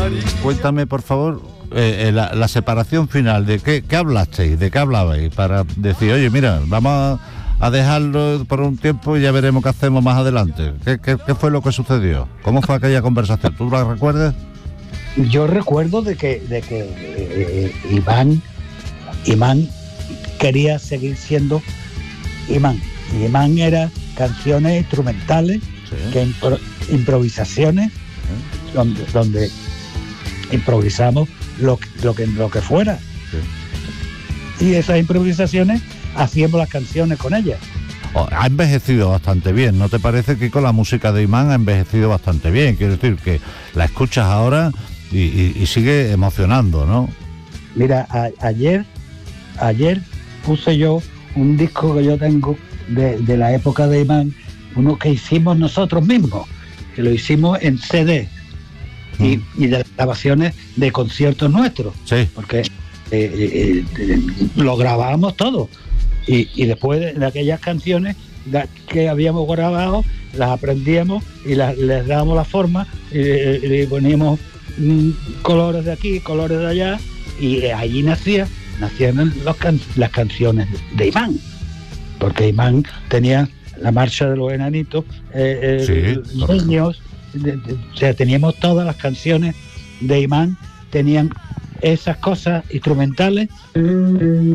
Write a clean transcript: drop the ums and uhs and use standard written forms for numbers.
Cuéntame, por favor, la separación final. ¿De qué hablasteis? ¿De qué hablabais? Para decir, oye, mira, vamos a dejarlo por un tiempo y ya veremos qué hacemos más adelante. ¿Qué fue lo que sucedió? ¿Cómo fue aquella conversación? ¿Tú la recuerdas? Yo recuerdo de que Imán quería seguir siendo Imán. Y Imán era canciones instrumentales, sí, improvisaciones, donde improvisamos lo que fuera. Sí. Y esas improvisaciones hacíamos las canciones con ellas. Ha envejecido bastante bien, ¿no te parece que con la música de Imán ha envejecido bastante bien? Quiero decir que la escuchas ahora y sigue emocionando, ¿no? Mira, ayer puse yo un disco que yo tengo de la época de Imán, uno que hicimos nosotros mismos, que lo hicimos en CD y de las grabaciones de conciertos nuestros, sí, porque lo grabábamos todo y después de aquellas canciones que habíamos grabado las aprendíamos y les dábamos la forma y le poníamos colores de aquí, colores de allá, y allí nacían las canciones de Imán, porque Imán tenía la marcha de los enanitos, sí, los niños, o sea, teníamos todas las canciones de Imán, tenían esas cosas instrumentales